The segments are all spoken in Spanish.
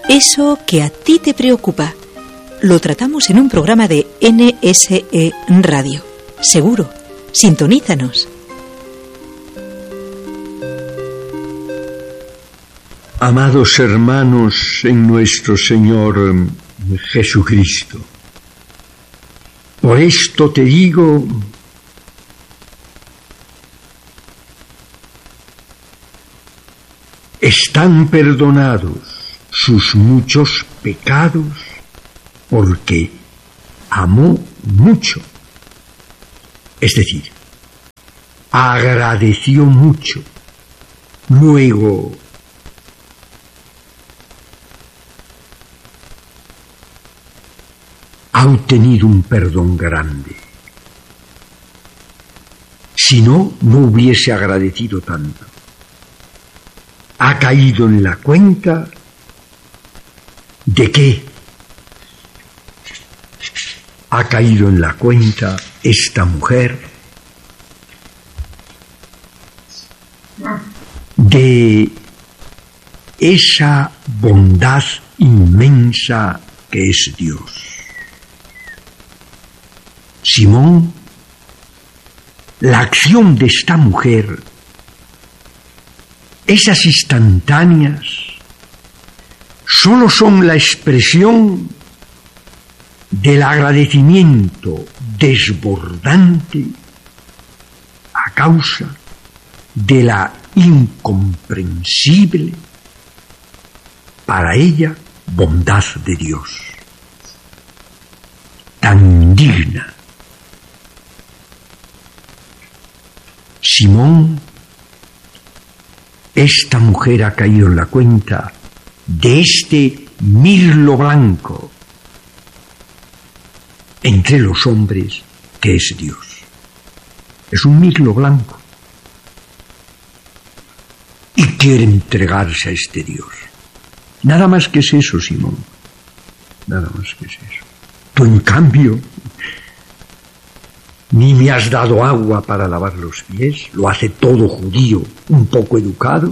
Eso que a ti te preocupa, lo tratamos en un programa de NSE Radio. Seguro, sintonízanos. Amados hermanos en nuestro Señor Jesucristo, por esto te digo, están perdonados sus muchos pecados, porque amó mucho. Es decir, agradeció mucho. Luego, ha obtenido un perdón grande. Si no, no hubiese agradecido tanto. Ha caído en la cuenta de qué. Ha caído en la cuenta esta mujer de esa bondad inmensa que es Dios. Simón, la acción de esta mujer, esas instantáneas, solo son la expresión del agradecimiento desbordante a causa de la incomprensible para ella bondad de Dios, tan indigna. Simón, esta mujer ha caído en la cuenta de este mirlo blanco entre los hombres que es Dios. Es un mirlo blanco y quiere entregarse a este Dios. Nada más que es eso, Simón. Nada más que es eso. Tú, en cambio, ni me has dado agua para lavar los pies, lo hace todo judío un poco educado.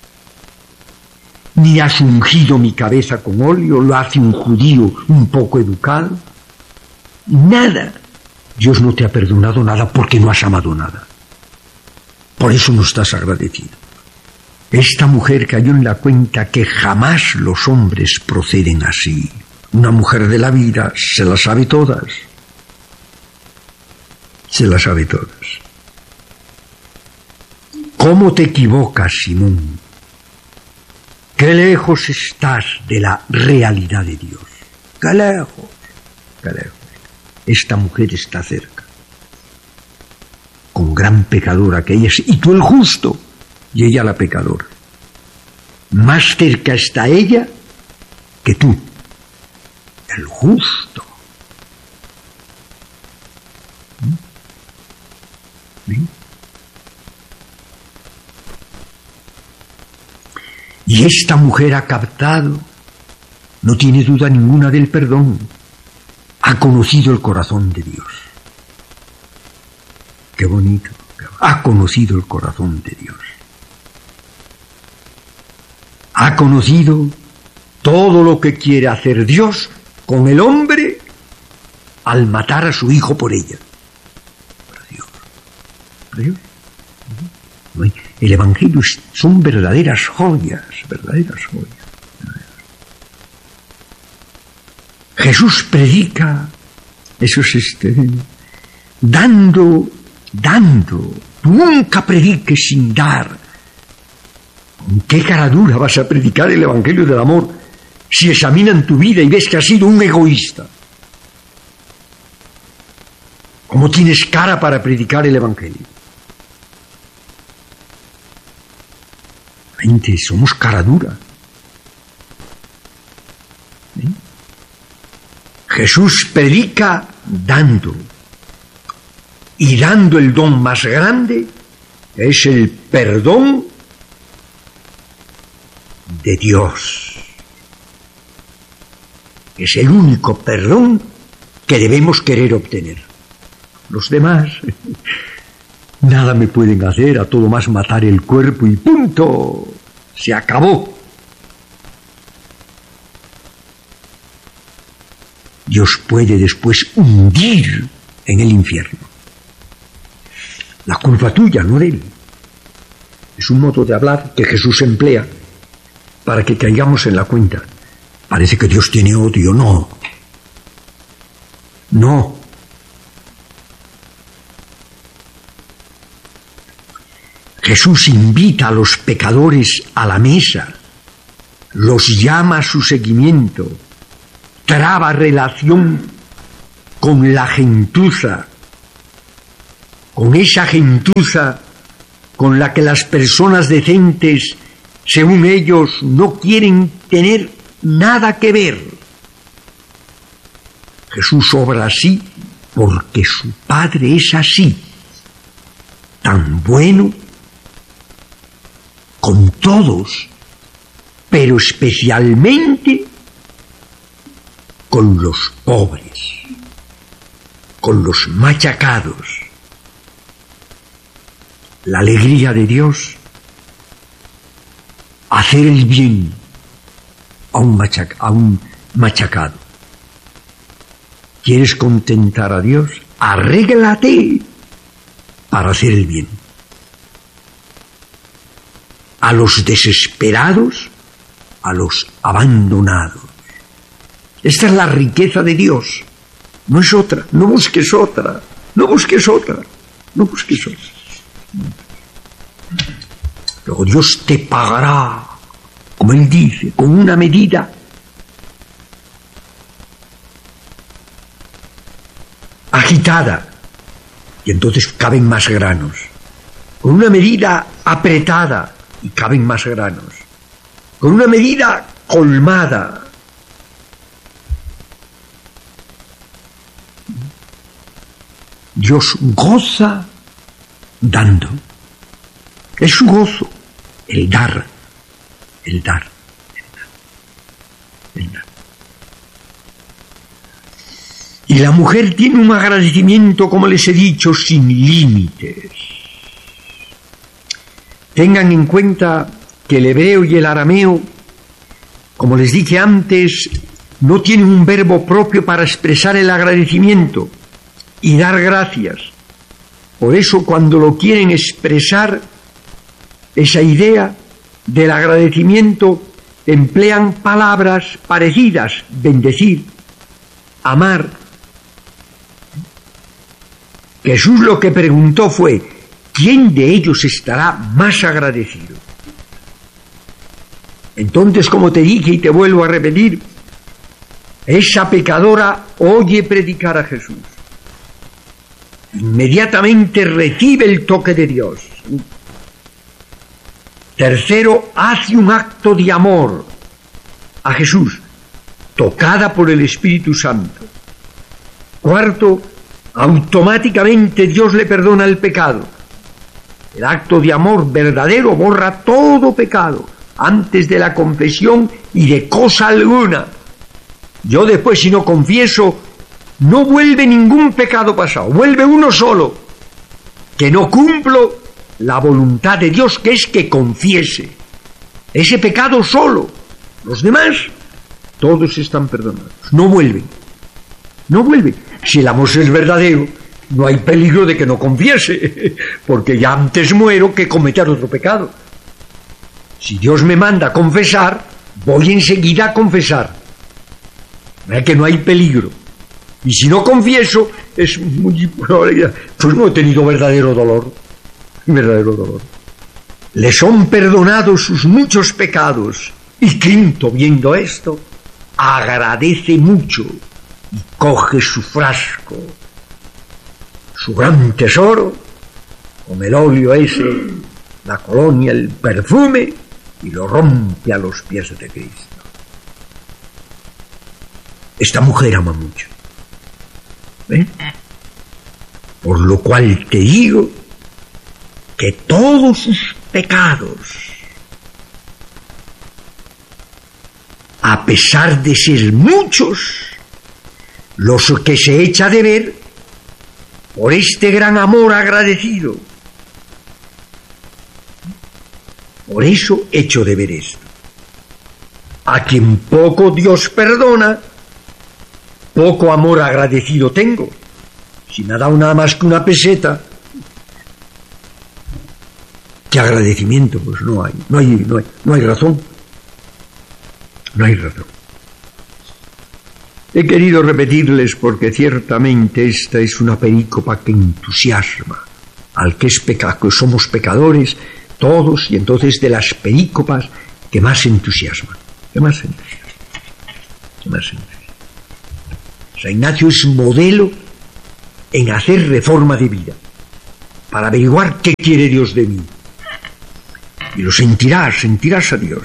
Ni has ungido mi cabeza con óleo, lo hace un judío un poco educado. Nada. Dios no te ha perdonado nada porque no has amado nada. Por eso no estás agradecido. Esta mujer cayó en la cuenta que jamás los hombres proceden así. Una mujer de la vida se las sabe todas. Se las sabe todas. ¿Cómo te equivocas, Simón? Qué lejos estás de la realidad de Dios. Qué lejos, qué lejos. Esta mujer está cerca. Con gran pecadora que ella es, y tú el justo, y ella la pecadora. Más cerca está ella que tú, el justo. ¿Sí? Y esta mujer ha captado, no tiene duda ninguna del perdón, ha conocido el corazón de Dios. Qué bonito. Ha conocido el corazón de Dios. Ha conocido todo lo que quiere hacer Dios con el hombre al matar a su hijo por ella. Por Dios. Por Dios. El Evangelio son verdaderas joyas, verdaderas joyas. Jesús predica, eso es dando. Tú nunca prediques sin dar. ¿Con qué cara dura vas a predicar el Evangelio del amor si examinan tu vida y ves que has sido un egoísta? ¿Cómo tienes cara para predicar el Evangelio? Gente, somos cara dura. ¿Sí? Jesús predica dando. Y dando el don más grande, que es el perdón de Dios. Es el único perdón que debemos querer obtener. Los demás, nada me pueden hacer, a todo más matar el cuerpo y punto. Se acabó. y os puede después hundir en el infierno. La culpa tuya, no de él. Es un modo de hablar que Jesús emplea para que caigamos en la cuenta. Parece que Dios tiene odio. No. No. Jesús invita a los pecadores a la mesa, los llama a su seguimiento, traba relación con la gentuza, con esa gentuza con la que las personas decentes, según ellos, no quieren tener nada que ver. Jesús obra así porque su Padre es así, tan bueno con todos, pero especialmente con los pobres, con los machacados. La alegría de Dios, hacer el bien a un machacado. ¿Quieres contentar a Dios? Arréglate para hacer el bien. A los desesperados, a los abandonados. Esta es la riqueza de Dios. No es otra. No busques otra. No busques otra. No busques otra. Luego Dios te pagará, como Él dice, con una medida agitada, y entonces caben más granos. Con una medida apretada, y caben más granos. Con una medida colmada. Dios goza dando. Es su gozo, el dar, el dar, el dar, el dar. Y la mujer tiene un agradecimiento, como les he dicho, sin límites. Tengan en cuenta que el hebreo y el arameo, como les dije antes, no tienen un verbo propio para expresar el agradecimiento y dar gracias. Por eso, cuando lo quieren expresar, esa idea del agradecimiento, emplean palabras parecidas: bendecir, amar. Jesús lo que preguntó fue: ¿quién de ellos estará más agradecido? Entonces, como te dije y te vuelvo a repetir, esa pecadora oye predicar a Jesús. Inmediatamente recibe el toque de Dios. Tercero, hace un acto de amor a Jesús, tocada por el Espíritu Santo. Cuarto, automáticamente Dios le perdona el pecado. El acto de amor verdadero borra todo pecado antes de la confesión y de cosa alguna. Yo después, si no confieso, no vuelve ningún pecado pasado, vuelve uno solo, que no cumplo la voluntad de Dios, que es que confiese ese pecado solo. Los demás, todos están perdonados, no vuelven. No vuelven. Si el amor es verdadero, no hay peligro de que no confiese, porque ya antes muero que cometer otro pecado. Si Dios me manda a confesar, voy enseguida a confesar. ¿Verdad que no hay peligro? Y si no confieso, es muy probable, pues no he tenido verdadero dolor. Verdadero dolor. Le son perdonados sus muchos pecados. Y quinto, viendo esto, agradece mucho y coge su frasco, su gran tesoro, con el óleo ese, la colonia, el perfume, y lo rompe a los pies de Cristo. Esta mujer ama mucho. ¿Ven? Por lo cual te digo que todos sus pecados, a pesar de ser muchos, los que se echa de ver por este gran amor agradecido. Por eso echo de ver esto. A quien poco Dios perdona, poco amor agradecido tengo. Si me ha dado nada más que una peseta, ¿qué agradecimiento? Pues no hay razón. No hay razón. He querido repetirles porque ciertamente esta es una perícopa que entusiasma al que es pecado. Somos pecadores todos, y entonces de las perícopas que más entusiasman. San Ignacio es modelo en hacer reforma de vida, para averiguar qué quiere Dios de mí. Y lo sentirás a Dios.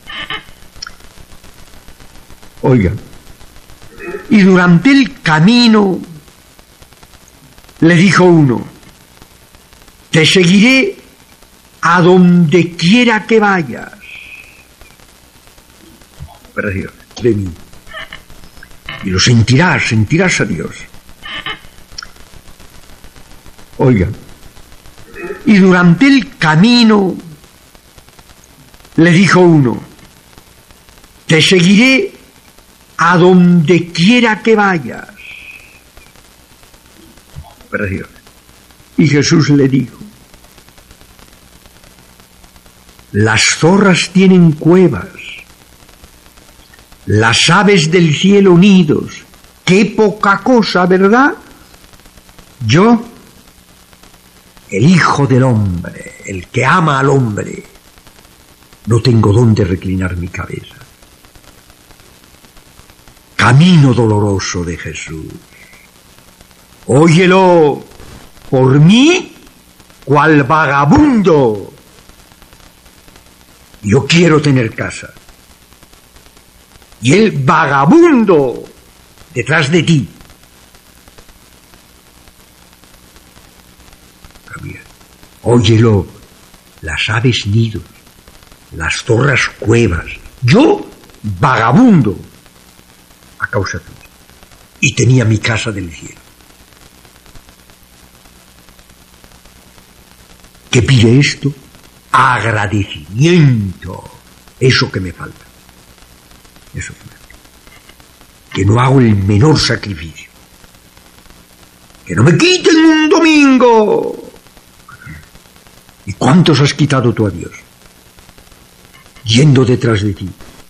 Oiga, y durante el camino le dijo uno: te seguiré a donde quiera que vayas. Precioso, de mí. Y lo sentirás a Dios. Oiga, y durante el camino le dijo uno: te seguiré a donde quiera que vayas. Precioso. Y Jesús le dijo: las zorras tienen cuevas, las aves del cielo nidos. Qué poca cosa, ¿verdad? Yo, el Hijo del Hombre, el que ama al hombre, no tengo dónde reclinar mi cabeza. Camino doloroso de Jesús. Óyelo por mí, cual vagabundo. Yo quiero tener casa. Y el vagabundo detrás de ti. Óyelo, las aves nidos, las zorras cuevas. Yo, vagabundo, a causa tuya. Y tenía mi casa del cielo. ¿Qué pide esto? Agradecimiento. Eso que me falta. Eso que me falta. Que no hago el menor sacrificio. Que no me quiten un domingo. ¿Y cuántos has quitado tú a Dios? Yendo detrás de ti.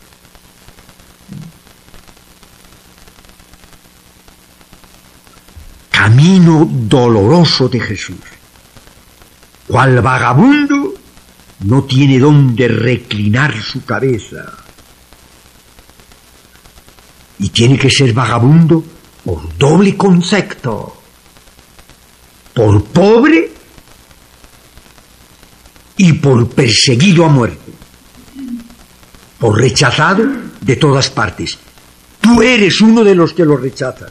Camino doloroso de Jesús. Cual vagabundo no tiene dónde reclinar su cabeza. Y tiene que ser vagabundo por doble concepto. Por pobre y por perseguido a muerte. Por rechazado de todas partes. Tú eres uno de los que lo rechazan.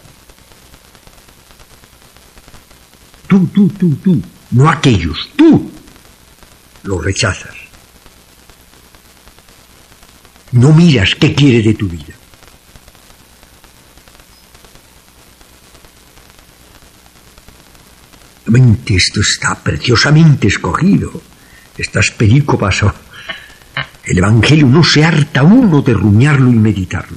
Tú. No aquellos, tú lo rechazas. No miras qué quiere de tu vida. Esto está preciosamente escogido. Estas perícopas, el Evangelio no se harta uno de rumiarlo y meditarlo.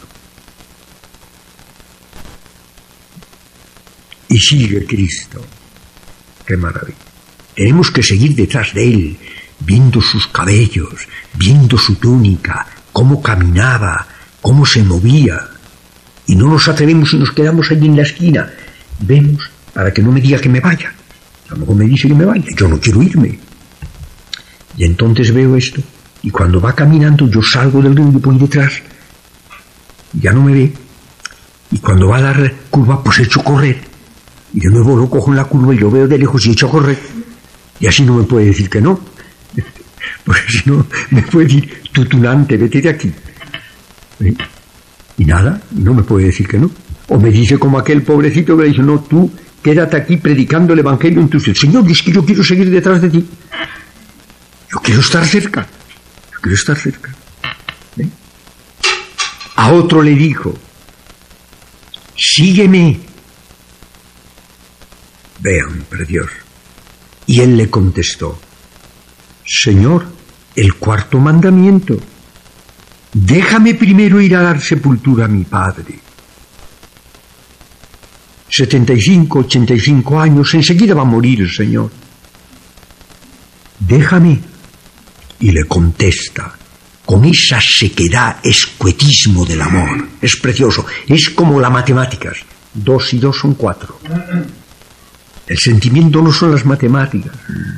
Y sigue Cristo. ¡Qué maravilla! Tenemos que seguir detrás de él, viendo sus cabellos, viendo su túnica, cómo caminaba, cómo se movía. Y no nos atrevemos y nos quedamos allí en la esquina. Vemos para que no me diga que me vaya. A lo mejor me dice que me vaya. Yo no quiero irme. Y entonces veo esto. Y cuando va caminando, yo salgo del río y voy detrás. Ya no me ve. Y cuando va a dar curva, pues echo a correr. Y de nuevo lo cojo en la curva y lo veo de lejos y echo a correr. Y así no me puede decir que no. Porque si no, me puede decir, tú tunante, vete de aquí. Y nada, no me puede decir que no. O me dice como aquel pobrecito que le dice, no, tú quédate aquí predicando el Evangelio en tu ciudad. Señor, es que yo quiero seguir detrás de ti. Yo quiero estar cerca. A otro le dijo, sígueme. Vean, precioso. Y él le contestó, Señor, el cuarto mandamiento, déjame primero ir a dar sepultura a mi padre. 75, 85 años, enseguida va a morir el señor. Déjame. Y le contesta, con esa sequedad, escuetismo del amor. Es precioso, es como las matemáticas. 2 y 2 son 4. El sentimiento no son las matemáticas.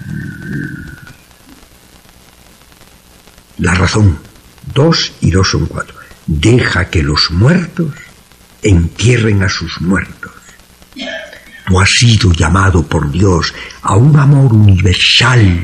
La razón. 2 y 2 son 4. Deja que los muertos entierren a sus muertos. Tú has sido llamado por Dios a un amor universal